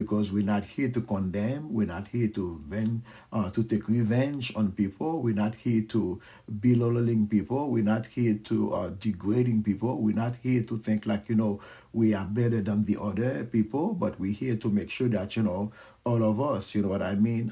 because we're not here to condemn. We're not here to take revenge on people. We're not here to belittling people. We're not here to degrading people. We're not here to think like, we are better than the other people, but we're here to make sure that, all of us, you know what I mean,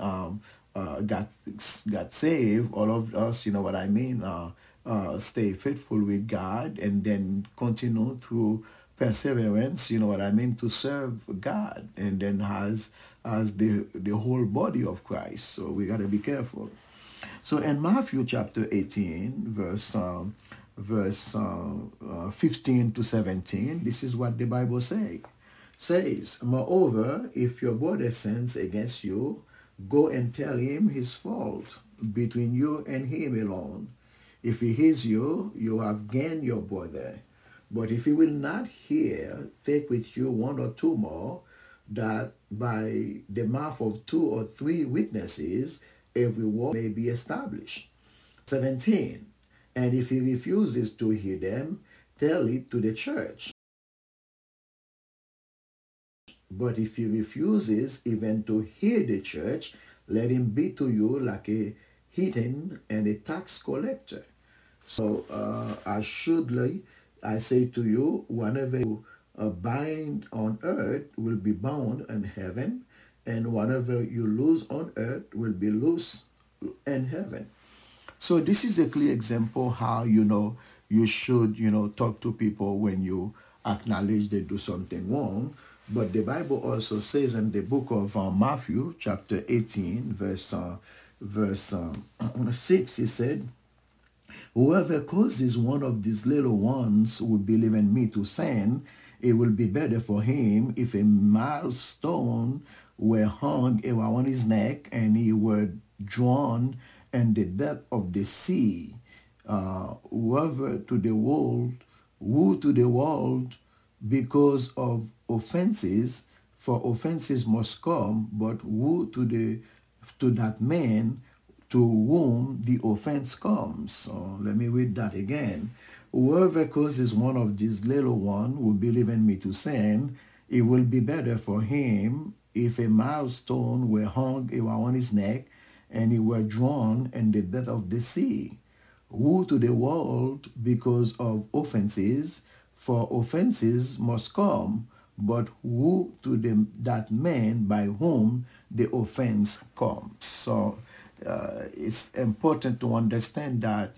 got saved. All of us, you know what I mean, stay faithful with God and then continue through perseverance, you know what I mean, to serve God and then as the whole body of Christ. So we got to be careful. So in Matthew chapter 18, verse 15 to 17, this is what the Bible says, moreover, if your brother sins against you, go and tell him his fault between you and him alone. If he hears you, you have gained your brother. But if he will not hear, take with you one or two more, that by the mouth of 2 or 3 witnesses every word may be established. 17. And if he refuses to hear them, tell it to the church. But if he refuses even to hear the church, let him be to you like a heathen and a tax collector. So assuredly, I say to you, whatever you bind on earth will be bound in heaven, and whatever you loose on earth will be loose in heaven. So this is a clear example how, you should, talk to people when you acknowledge they do something wrong. But the Bible also says in the book of Matthew, chapter 18, verse 6, it said, whoever causes one of these little ones who believe in me to sin, it will be better for him if a millstone were hung around his neck and he were drawn in the depth of the sea. Who to the world because of offenses, for offenses must come, but woe to that man to whom the offense comes. So let me read that again. Whoever causes one of these little ones who believe in me to sin, it will be better for him if a millstone were hung around his neck and he were drawn in the depth of the sea. Woe to the world because of offenses, for offenses must come, but woe to that man by whom the offense comes. So it's important to understand that,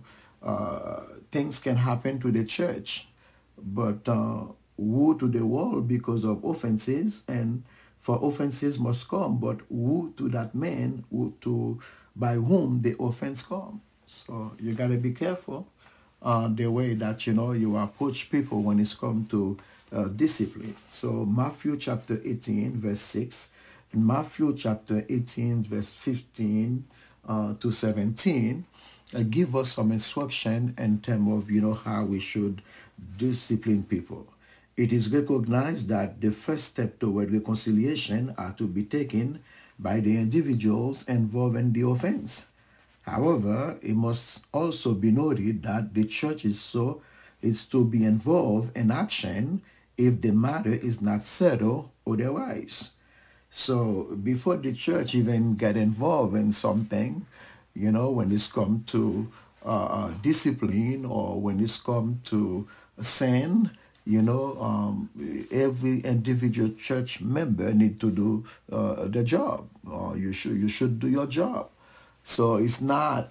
things can happen to the church, but woe to the world because of offenses, and for offenses must come, but woe to that man by whom the offense comes. So you got to be careful the way that, you approach people when it's come to discipline. So Matthew chapter 18, verse 6, and Matthew chapter 18, verse 15 to 17, give us some instruction in terms of, how we should discipline people. It is recognized that the first step toward reconciliation are to be taken by the individuals involved in the offense. However, it must also be noted that the church is to be involved in action if the matter is not settled otherwise. So before the church even get involved in something, when it's come to discipline or when it's come to sin, every individual church member need to do the job. You should do your job. So it's not,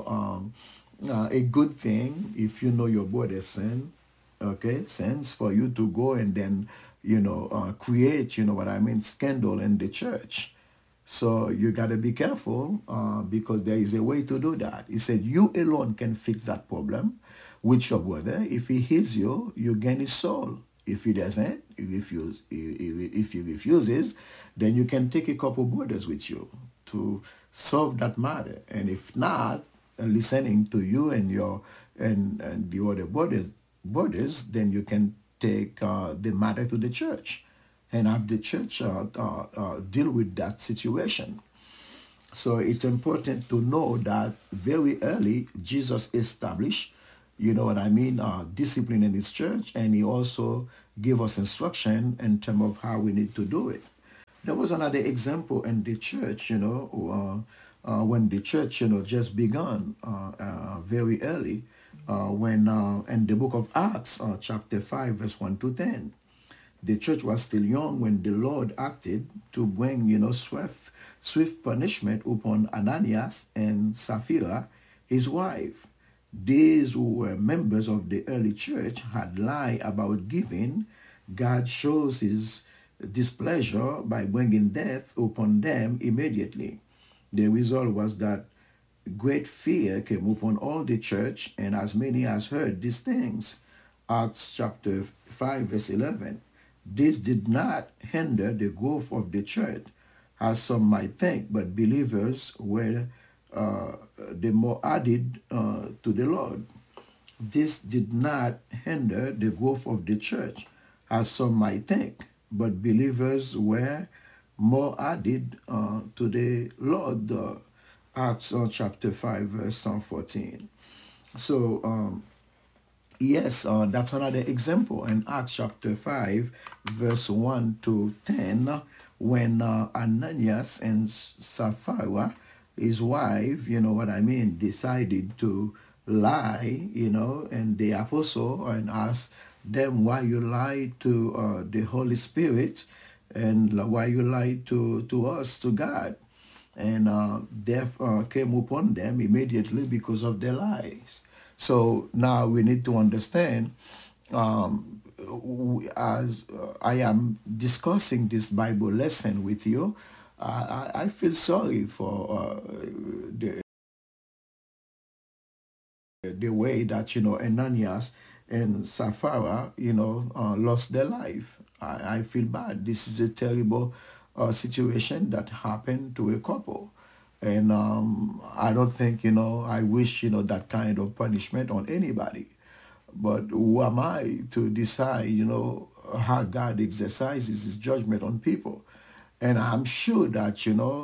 a good thing if your brother sins for you to go and then, create, scandal in the church. So you got to be careful because there is a way to do that. He said you alone can fix that problem with your brother. If he hears you, you gain his soul. If he doesn't, if he refuses, then you can take a couple brothers with you to solve that matter. And if not, listening to you and the other brothers, then you can take the matter to the church and have the church deal with that situation. So it's important to know that very early Jesus established, discipline in his church, and he also gave us instruction in terms of how we need to do it. There was another example in the church, when the church, just begun very early, when in the book of Acts, chapter 5, verse 1 to 10. The church was still young when the Lord acted to bring, swift punishment upon Ananias and Sapphira, his wife. These who were members of the early church had lied about giving. God shows his displeasure by bringing death upon them immediately. The result was that great fear came upon all the church, and as many as heard these things. Acts chapter 5, verse 11. This did not hinder the growth of the church, as some might think, but believers were the more added to the Lord. This did not hinder the growth of the church, as some might think, but believers were more added to the Lord. Acts chapter 5, verse 14. So, yes, that's another example in Acts chapter 5, verse 1 to 10, when Ananias and Sapphira, his wife, decided to lie, and the apostle and asked them why you lied to the Holy Spirit and why you lied to us, to God. And death came upon them immediately because of their lies. So now we need to understand, as I am discussing this Bible lesson with you, I feel sorry for the way that, Ananias and Sapphira, lost their life. I feel bad. This is a terrible situation that happened to a couple. And I don't think, I wish, that kind of punishment on anybody. But who am I to decide, how God exercises his judgment on people? And I'm sure that,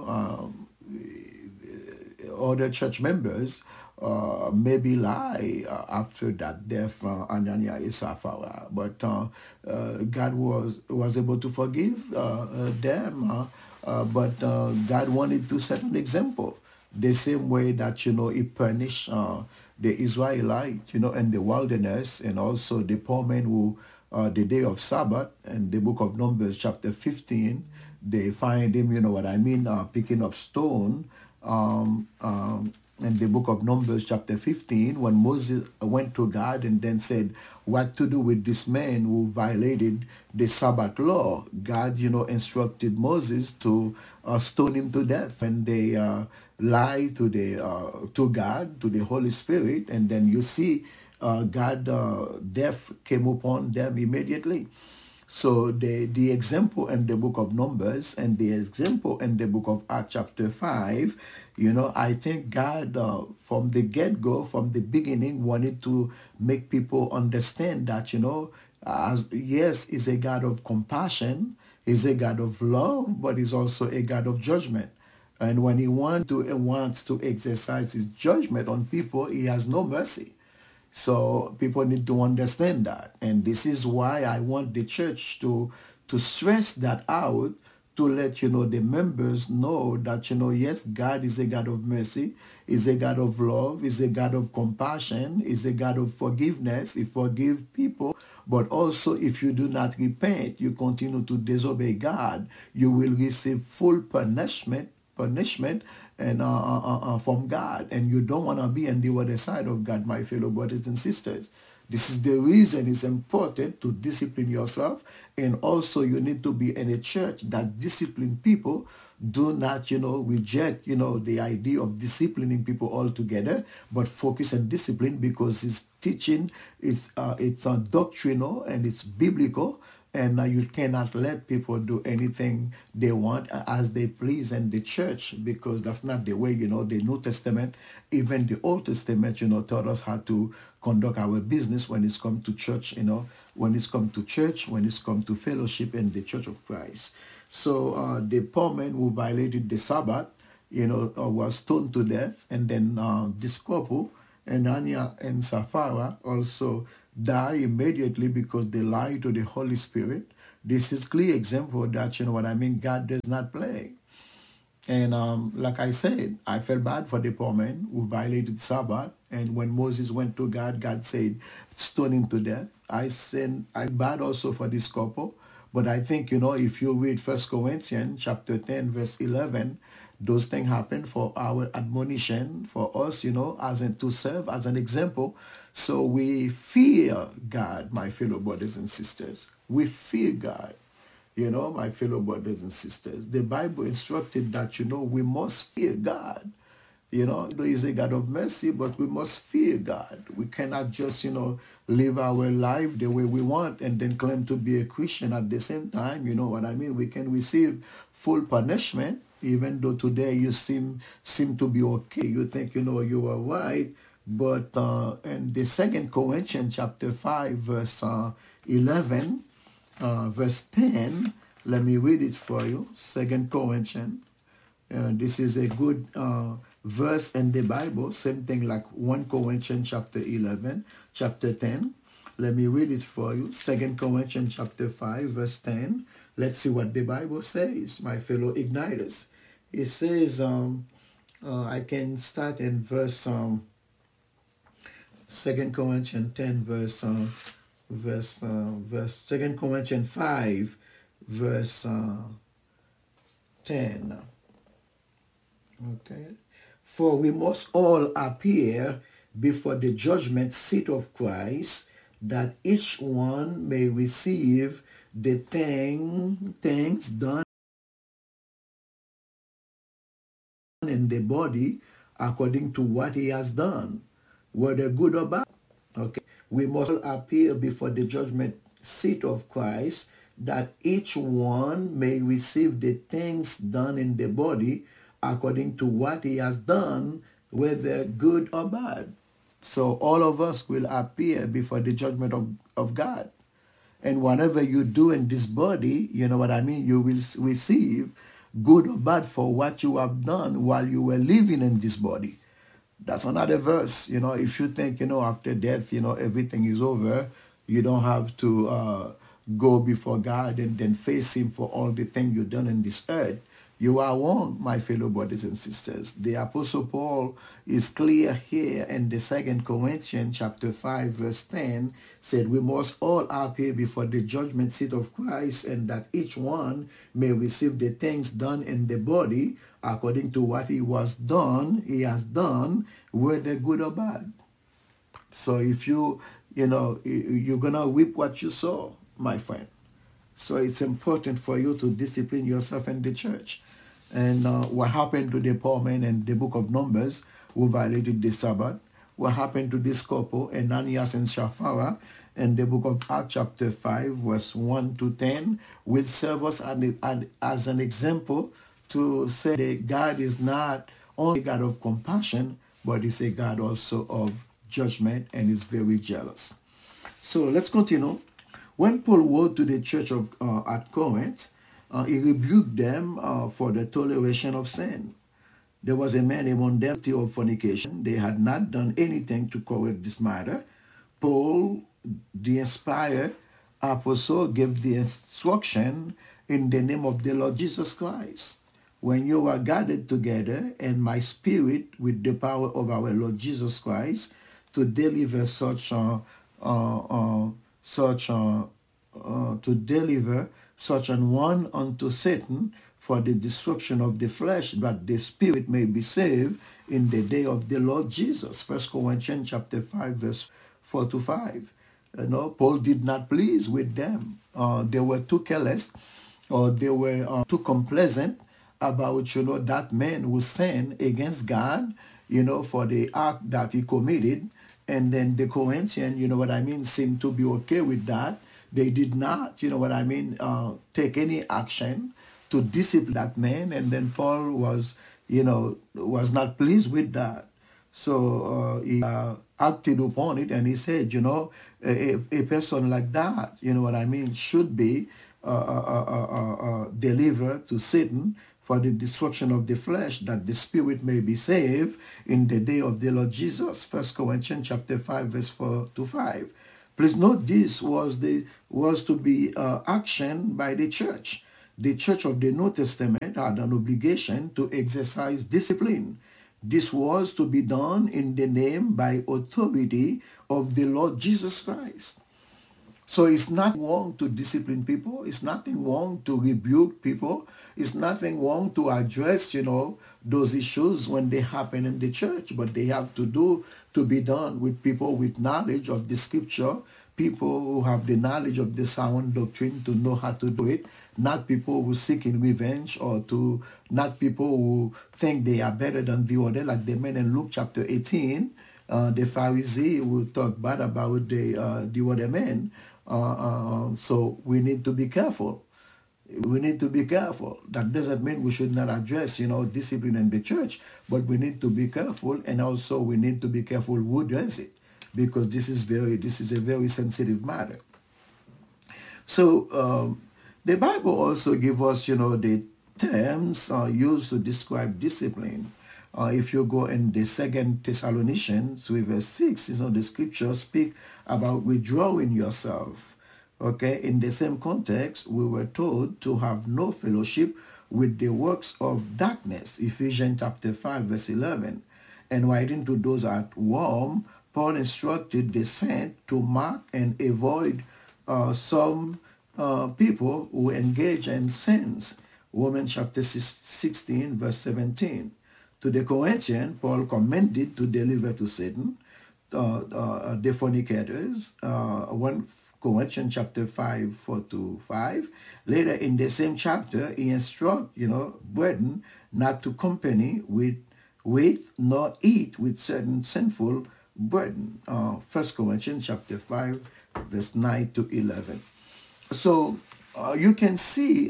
other church members maybe lie after that death, Ananias and Sapphira. But God was able to forgive them. But God wanted to set an example, the same way that, he punished the Israelites, in the wilderness, and also the poor man who, the day of Sabbath, in the book of Numbers, chapter 15, they find him, picking up stone. In the book of Numbers, chapter 15, when Moses went to God and then said, what to do with this man who violated the Sabbath law? God, instructed Moses to stone him to death. And they lied to God, to the Holy Spirit, and then you see death came upon them immediately. So the example in the book of Numbers and the example in the book of Acts chapter 5, I think God from the get-go, from the beginning, wanted to make people understand that, yes, he's a God of compassion, he's a God of love, but he's also a God of judgment. And when he wants to exercise his judgment on people, he has no mercy. So people need to understand that. And this is why I want the church to stress that out, to let, the members know that, yes, God is a God of mercy, is a God of love, is a God of compassion, is a God of forgiveness. He forgives people. But also, if you do not repent, you continue to disobey God, you will receive full punishment and from God, and you don't want to be on the other side of God, my fellow brothers and sisters. This is the reason it's important to discipline yourself, and also you need to be in a church that discipline people. Do not, reject, the idea of disciplining people altogether, but focus on discipline because it's teaching, it's doctrinal and it's biblical. And you cannot let people do anything they want as they please in the church, because that's not the way, the New Testament, even the Old Testament, taught us how to conduct our business when it's come to church, when it's come to church, when it's come to fellowship in the Church of Christ. So the poor man who violated the Sabbath, was stoned to death. And then this couple, Ananias and Sapphira, also die immediately because they lied to the Holy Spirit. this is clear example that, you know what I mean, God does not play. And like I said, I felt bad for the poor man who violated Sabbath. And when Moses went to God, God said, stone him to death. I bad also for this couple. But I think, you know, if you read First Corinthians chapter 10, verse 11, those things happen for our admonition, for us, you know, to serve as an example. So we fear God, my fellow brothers and sisters. We fear God. You know, my fellow brothers and sisters, the Bible instructed that, you know, we must fear God. You know, He is a God of mercy, but we must fear God. We cannot just, you know, live our life the way we want and then claim to be a Christian at the same time. You know what I mean? We can receive full punishment, even though today you seem to be okay. You think, you know, you are right. But in the 2 Corinthians chapter 5, verse 11, verse 10, let me read it for you. 2 Corinthians. This is a good verse in the Bible, same thing like 1 Corinthians chapter 11, chapter 10. Let me read it for you. 2 Corinthians chapter 5, verse 10. Let's see what the Bible says, my fellow igniters. It says, I can start in verse 2 Corinthians 10, verse 2 Corinthians 5, verse 10. Okay. For we must all appear before the judgment seat of Christ, that each one may receive the things done in the body according to what he has done, whether good or bad. Okay. We must all appear before the judgment seat of Christ, that each one may receive the things done in the body according to what he has done, whether good or bad. So all of us will appear before the judgment of God. And whatever you do in this body, you know what I mean, you will receive good or bad for what you have done while you were living in this body. That's another verse. You know, if you think, you know, after death, you know, everything is over, you don't have to go before God and then face him for all the things you've done in this earth. You are wrong, my fellow brothers and sisters. The Apostle Paul is clear here in the 2 Corinthians chapter 5, verse 10, said, we must all appear before the judgment seat of Christ, and that each one may receive the things done in the body according to what he has done, whether good or bad. So if you know, you're going to reap what you sow, my friend. So it's important for you to discipline yourself in the church. And what happened to the poor man in the book of Numbers who violated the Sabbath? What happened to this couple, Ananias and Sapphira, in the book of Acts chapter 5, verse 1 to 10, will serve us as an example to say that God is not only a God of compassion, but he's a God also of judgment, and is very jealous. So let's continue. When Paul wrote to the church at Corinth, he rebuked them for the toleration of sin. There was a man among them guilty of fornication. They had not done anything to correct this matter. Paul, the inspired apostle, gave the instruction in the name of the Lord Jesus Christ. When you are gathered together in my spirit with the power of our Lord Jesus Christ to deliver such an one unto Satan for the destruction of the flesh, that the spirit may be saved in the day of the Lord Jesus. 1 Corinthians chapter 5, verse 4 to 5. You know, Paul did not please with them. They were too careless, or they were too complacent about, you know, that man who sinned against God, you know, for the act that he committed. And then the Corinthians, you know what I mean, seemed to be okay with that. They did not, you know what I mean, take any action to discipline that man. And then Paul was, you know, was not pleased with that. So he acted upon it, and he said, you know, a person like that, you know what I mean, should be delivered to Satan for the destruction of the flesh, that the spirit may be saved in the day of the Lord Jesus. 1 Corinthians chapter 5, verse 4 to 5. Please note this was to be action by the church. The church of the New Testament had an obligation to exercise discipline. This was to be done in the name by authority of the Lord Jesus Christ. So it's not wrong to discipline people. It's nothing wrong to rebuke people. It's nothing wrong to address, those issues when they happen in the church. But they have to be done with people with knowledge of the scripture, people who have the knowledge of the sound doctrine to know how to do it, not people who seeking revenge not people who think they are better than the other, like the men in Luke chapter 18. The Pharisee will talk bad about the other men. So we need to be careful. We need to be careful. That doesn't mean we should not address, discipline in the church, but we need to be careful, and also we need to be careful who does it, because this is a very sensitive matter. So the Bible also gives us, the terms used to describe discipline. If you go in the 2 Thessalonians 3 verse 6, the scriptures speak about withdrawing yourself. Okay, in the same context, we were told to have no fellowship with the works of darkness, Ephesians chapter 5 verse 11. And writing to those at Rome, Paul instructed the saints to mark and avoid some people who engage in sins, Romans chapter 16 verse 17. To the Corinthians, Paul commanded to deliver to Satan the fornicators, 1 Corinthians chapter 5, 4-5. Later in the same chapter, he instructs, brethren, not to company with nor eat with certain sinful brethren. 1 Corinthians chapter 5, verse 9-11. So you can see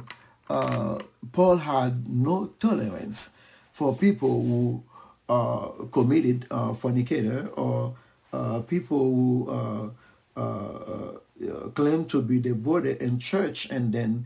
Paul had no tolerance for people who committed fornicator, or people who claim to be the brother in church and then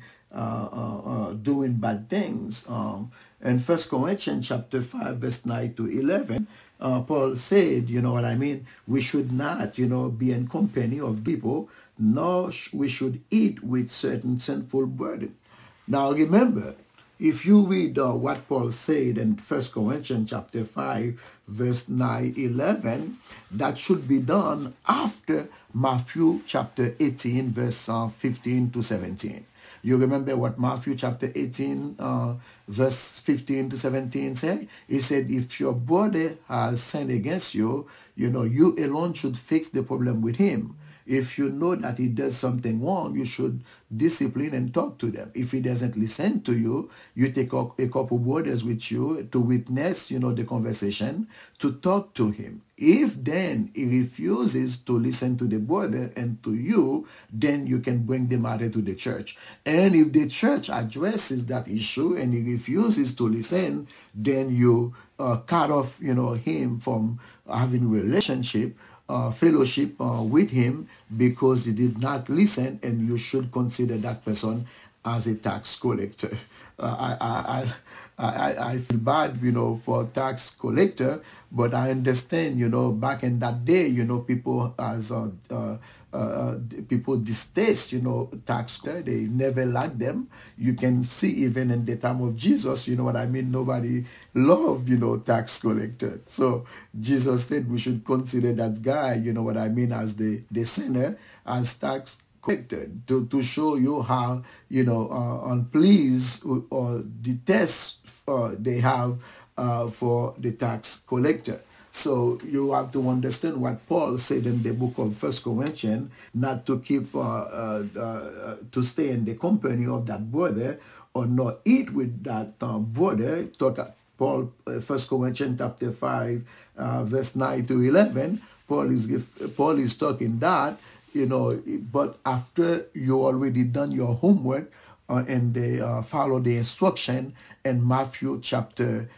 doing bad things. In 1 Corinthians chapter 5, verse 9-11, Paul said, we should not, be in company of people, nor we should eat with certain sinful brethren. Now remember, if you read what Paul said in 1 Corinthians chapter 5, verse 9-11, that should be done after Matthew chapter 18, verse 15-17. You remember what Matthew chapter 18, verse 15-17 said? He said, if your brother has sinned against you, you alone should fix the problem with him. If you know that he does something wrong, you should discipline and talk to them. If he doesn't listen to you, you take a couple brothers with you to witness, the conversation, to talk to him. If then he refuses to listen to the brother and to you, then you can bring the matter to the church. And if the church addresses that issue and he refuses to listen, then you cut off, him from having relationship, fellowship with him, because he did not listen, and you should consider that person as a tax collector. I feel bad, for tax collector, but I understand, back in that day, people people distaste, tax collector. They never liked them. You can see even in the time of Jesus, nobody loved, tax collector. So Jesus said we should consider that guy, as the sinner, as tax collector, to show you how, unpleased or detest they have for the tax collector. So you have to understand what Paul said in the book of 1 Corinthians, not to keep, to stay in the company of that brother, or not eat with that brother. Paul, 1 Corinthians chapter 5, verse 9-11, Paul is talking that, but after you already done your homework and they follow the instruction in Matthew chapter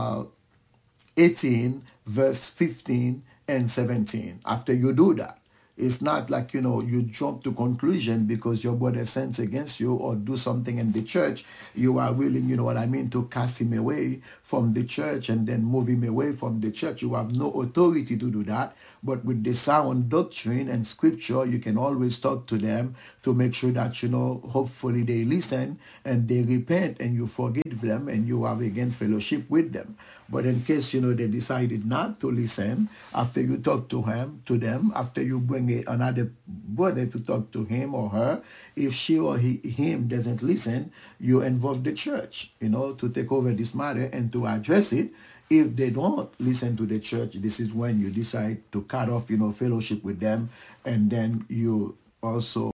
18, verse 15 and 17. After you do that, It's not like, you jump to conclusion because your brother sins against you or do something in the church. You are willing, to cast him away from the church and then move him away from the church. You have no authority to do that. But with the sound doctrine and scripture, you can always talk to them to make sure that, hopefully they listen and they repent and you forgive them and you have again fellowship with them. But in case, they decided not to listen, after you talk to them, after you bring another brother to talk to him or her, if she or him doesn't listen, you involve the church, to take over this matter and to address it. If they don't listen to the church, this is when you decide to cut off, fellowship with them, and then you also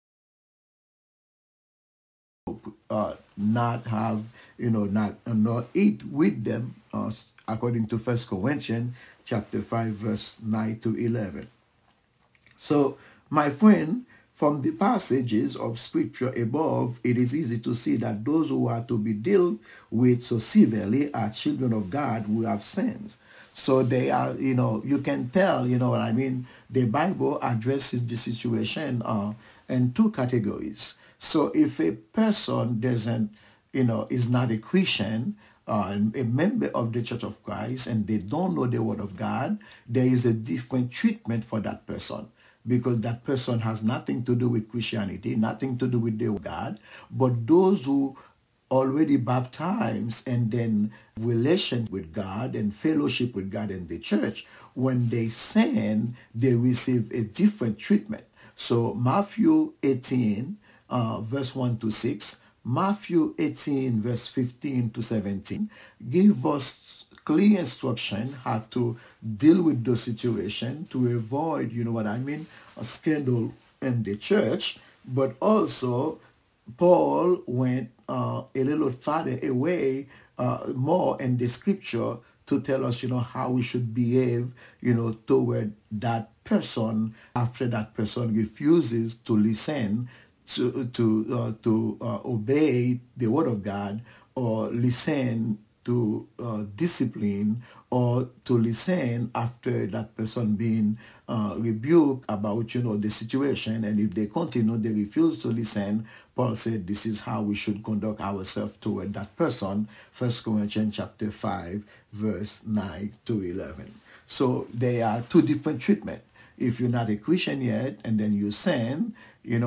not have, not eat with them, according to 1 Corinthians chapter 5, verse 9 to 11. So, my friend, from the passages of scripture above, it is easy to see that those who are to be dealt with so severely are children of God who have sins. So they are, you can tell, the Bible addresses the situation in two categories. So if a person doesn't, is not a Christian, a member of the Church of Christ, and they don't know the Word of God, there is a different treatment for that person, because that person has nothing to do with Christianity, nothing to do with the God. But those who already baptized and then relation with God and fellowship with God in the church, when they sin, they receive a different treatment. So Matthew 18, verse 1 to 6, Matthew 18, verse 15 to 17, give us clear instruction how to deal with the situation to avoid, a scandal in the church. But also, Paul went a little farther away, more in the scripture to tell us, how we should behave, toward that person after that person refuses to listen to obey the word of God, or listen to discipline, or to listen after that person being rebuked about, the situation. And if they continue, they refuse to listen, Paul said this is how we should conduct ourselves toward that person. 1 Corinthians chapter 5, verse 9 to 11. So there are two different treatments. If you're not a Christian yet and then you sin,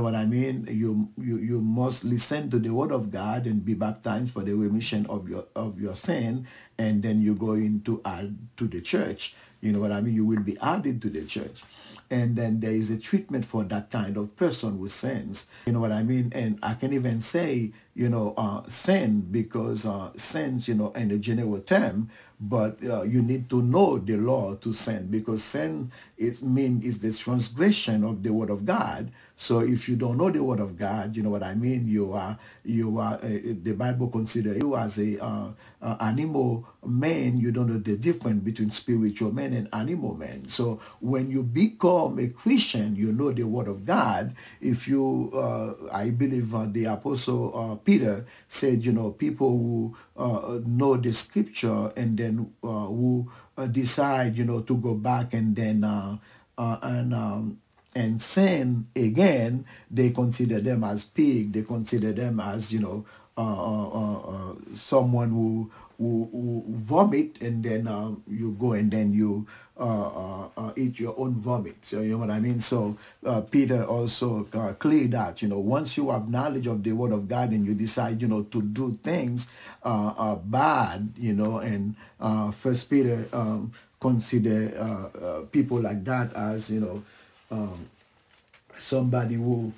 you must listen to the word of God and be baptized for the remission of your sin, and then you go into add to the church. You will be added to the church. And then there is a treatment for that kind of person who sins. And I can even say, sin, because sins, in a general term, but you need to know the law to sin, because sin is the transgression of the word of God. So if you don't know the word of God, you are the Bible consider you as a animal man. You don't know the difference between spiritual man and animal man. So when you become a Christian, you know the word of God. If you, I believe the apostle Peter said, people who know the scripture and then who decide, to go back and then and sin again, they consider them as pig. They consider them as, someone who vomit, and then you go and then you eat your own vomit. So you know what I mean? So Peter also cleared that, once you have knowledge of the word of God and you decide, to do things bad, and First Peter consider people like that as, somebody who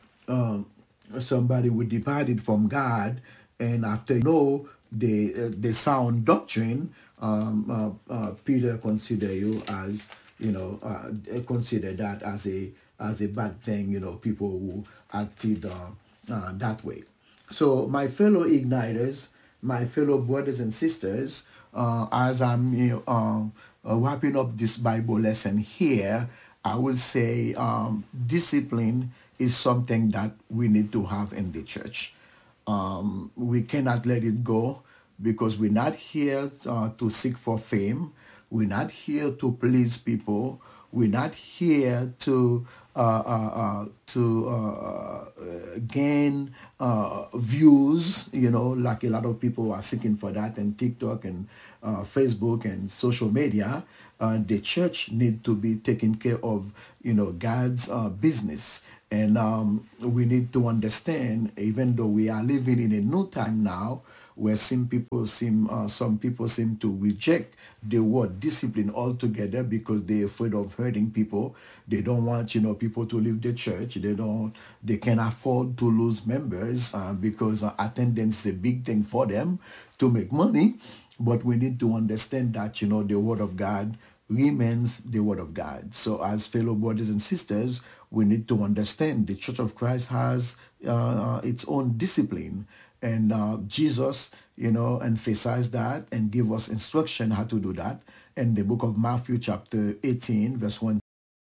departed from God, and after the sound doctrine, Peter consider you as consider that as a bad thing. People who acted that way. So my fellow igniters, my fellow brothers and sisters, as I'm wrapping up this Bible lesson here, I will say discipline is something that we need to have in the church. We cannot let it go, because we're not here to seek for fame. We're not here to please people. We're not here to gain views, like a lot of people are seeking for that, and TikTok and Facebook and social media. The church need to be taking care of, God's business. And we need to understand, even though we are living in a new time now, where some people seem to reject the word discipline altogether because they're afraid of hurting people. They don't want, people to leave the church. They can afford to lose members because attendance is a big thing for them to make money. But we need to understand that, the word of God remains the word of God. So as fellow brothers and sisters, we need to understand the Church of Christ has its own discipline. And Jesus, emphasized that and give us instruction how to do that. In the book of Matthew chapter 18, verse 1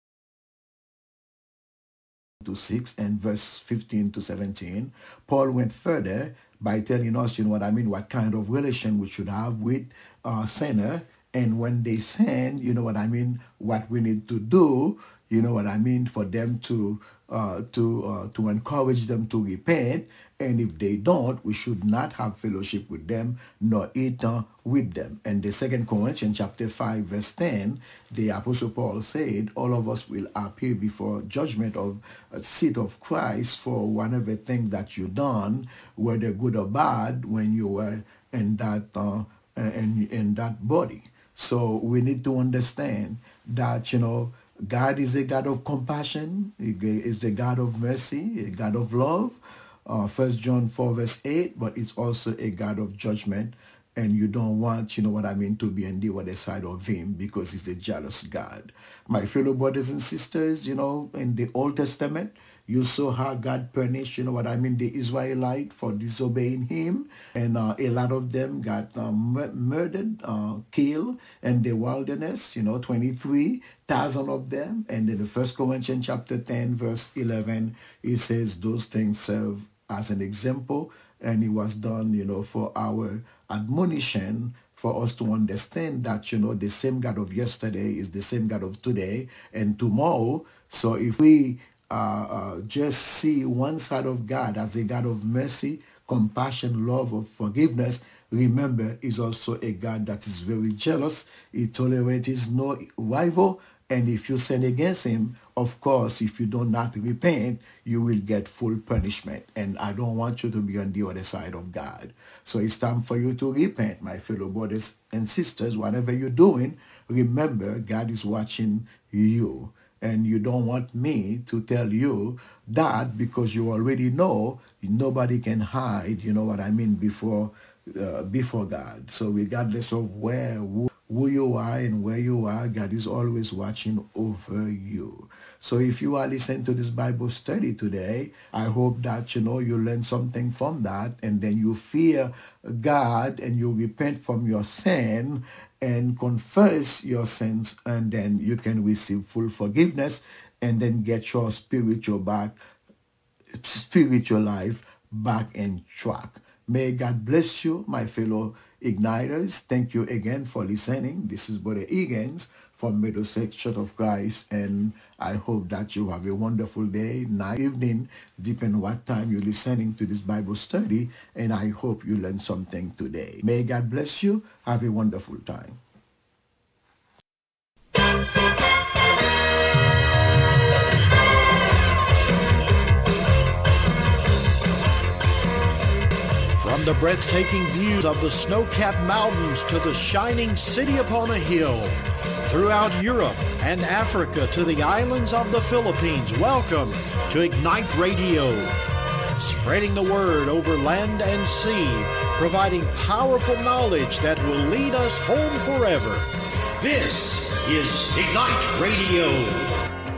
to 6 and verse 15 to 17, Paul went further by telling us, what kind of relation we should have with sinner. And when they sin, what we need to do, for them to encourage them to repent. And if they don't, we should not have fellowship with them, nor eat with them. And the 2 Corinthians chapter 5, verse 10, the Apostle Paul said, all of us will appear before judgment of a seat of Christ for whatever thing that you done, whether good or bad, when you were in that body. So we need to understand that, God is a God of compassion. He is the God of mercy, a God of love. 1 John 4 verse 8, but it's also a God of judgment. And you don't want, to be on the other side of him because he's a jealous God. My fellow brothers and sisters, in the Old Testament, you saw how God punished, the Israelite for disobeying him. And a lot of them got murdered, killed in the wilderness, 23,000 of them. And in the 1 Corinthians chapter 10, verse 11, it says those things serve as an example. And it was done, for our admonition, for us to understand that, the same God of yesterday is the same God of today and tomorrow. So if we just see one side of God as a God of mercy, compassion, love, of forgiveness, remember, is also a God that is very jealous. He tolerates no rival. And if you sin against him, of course, if you do not repent, you will get full punishment. And I don't want you to be on the other side of God. So it's time for you to repent, my fellow brothers and sisters. Whatever you're doing, remember, God is watching you. And you don't want me to tell you that because you already know nobody can hide, before God. So regardless of who you are and where you are, God is always watching over you. So if you are listening to this Bible study today, I hope that, you learn something from that, and then you fear God and you repent from your sin and confess your sins, and then you can receive full forgiveness and then get your spiritual life back in track. May God bless you, my fellow Igniters. Thank you again for listening. This is Brother Egan's from Middlesex Church of Christ, and I hope that you have a wonderful day, night, evening, depending what time you're listening to this Bible study, and I hope you learned something today. May God bless you. Have a wonderful time. From the breathtaking views of the snow-capped mountains to the shining city upon a hill, throughout Europe and Africa to the islands of the Philippines, welcome to Ignite Radio, spreading the word over land and sea, providing powerful knowledge that will lead us home forever. This is Ignite Radio.